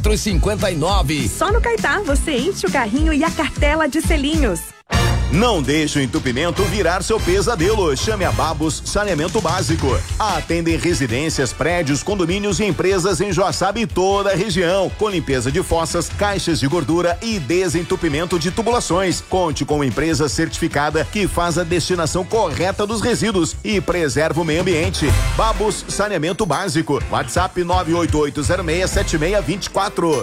34,59. Só no Caetá você enche o carrinho e a cartela de selinhos. Não deixe o entupimento virar seu pesadelo. Chame a Babos Saneamento Básico. Atendem residências, prédios, condomínios e empresas em Joaçaba e toda a região. Com limpeza de fossas, caixas de gordura e desentupimento de tubulações. Conte com uma empresa certificada que faz a destinação correta dos resíduos e preserva o meio ambiente. Babos Saneamento Básico. WhatsApp 988067624.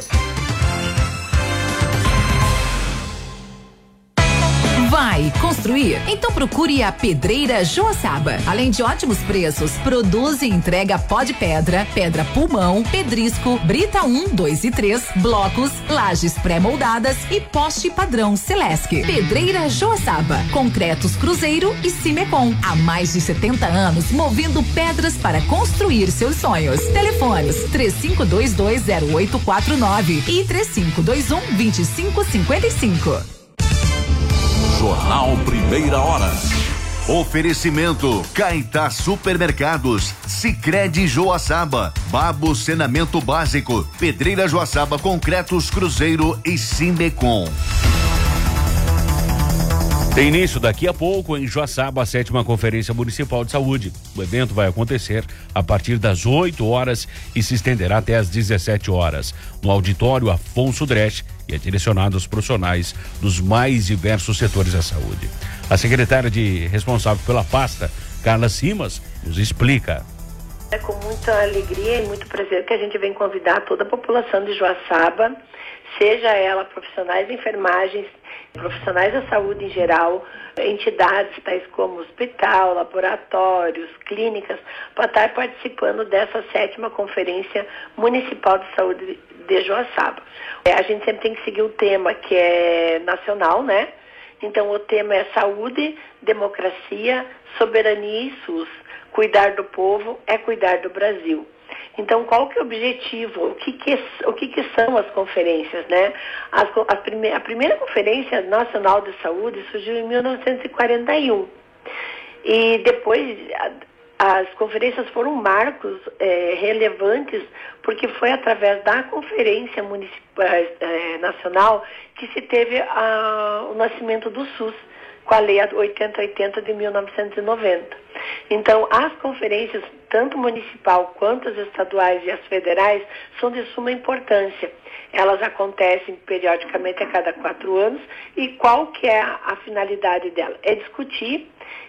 Vai construir? Então procure a Pedreira Joaçaba. Além de ótimos preços, produz e entrega pó de pedra, pedra pulmão, pedrisco, brita 1, 2 e 3, blocos, lajes pré-moldadas e poste padrão Celesc. Pedreira Joaçaba. Concretos Cruzeiro e Cimecom. Há mais de 70 anos movendo pedras para construir seus sonhos. Telefones 35220849 e 3521-2555. Jornal Primeira Hora. Oferecimento Caetá Supermercados, Sicredi Joaçaba, Babo Saneamento Básico, Pedreira Joaçaba, Concretos Cruzeiro e Simbecom. Tem início daqui a pouco em Joaçaba a 7ª Conferência Municipal de Saúde. O evento vai acontecer a partir das 8 horas e se estenderá até às 17 horas no auditório Afonso Dresch e é direcionado aos profissionais dos mais diversos setores da saúde. A secretária responsável pela pasta, Carla Simas, nos explica. É com muita alegria e muito prazer que a gente vem convidar toda a população de Joaçaba, seja ela profissionais de enfermagem, profissionais da saúde em geral, entidades tais como hospital, laboratórios, clínicas, para estar participando dessa 7ª Conferência Municipal de Saúde de Joaçaba. A gente sempre tem que seguir o tema que é nacional, né? Então o tema é saúde, democracia, soberania e SUS. Cuidar do povo é cuidar do Brasil. Então, qual que é o objetivo? O que são as conferências, né? A primeira Conferência Nacional de Saúde surgiu em 1941. E depois, as conferências foram marcos relevantes, porque foi através da Conferência Municipal, Nacional que se teve o nascimento do SUS, com a Lei 8080 de 1990. Então, as conferências, tanto municipal quanto as estaduais e as federais, são de suma importância. Elas acontecem periodicamente a cada 4 anos. E qual que é a finalidade dela? É discutir,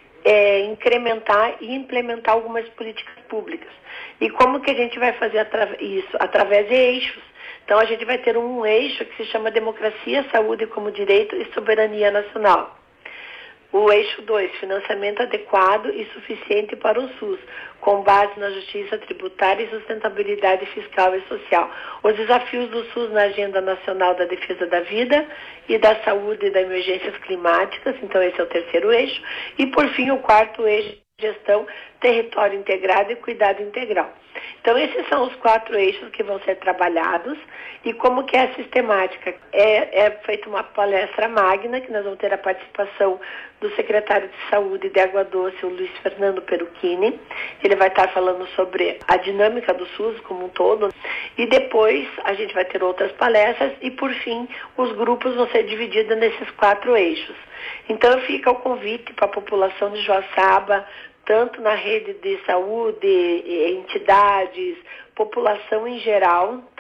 incrementar e implementar algumas políticas públicas. E como que a gente vai fazer isso? Através de eixos. Então, a gente vai ter um eixo que se chama Democracia, Saúde como Direito e Soberania Nacional. O eixo 2, financiamento adequado e suficiente para o SUS, com base na justiça tributária e sustentabilidade fiscal e social. Os desafios do SUS na Agenda Nacional da Defesa da Vida e da Saúde e das Emergências Climáticas, então esse é o 3º eixo. E, por fim, o 4º eixo, gestão, território integrado e cuidado integral. Então, esses são os 4 eixos que vão ser trabalhados. E como que é a sistemática? É feita uma palestra magna, que nós vamos ter a participação do secretário de Saúde de Água Doce, o Luiz Fernando Peruchini. Ele vai estar falando sobre a dinâmica do SUS como um todo. E depois a gente vai ter outras palestras e, por fim, os grupos vão ser divididos nesses 4 eixos. Então, fica o convite para a população de Joaçaba, tanto na rede de saúde, entidades, população em geral,